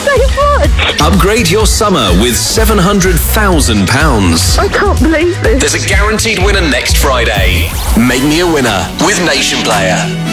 so much. Upgrade your summer with £700,000. I can't believe this. There's a guaranteed winner next Friday. Make me a winner with Nation Player.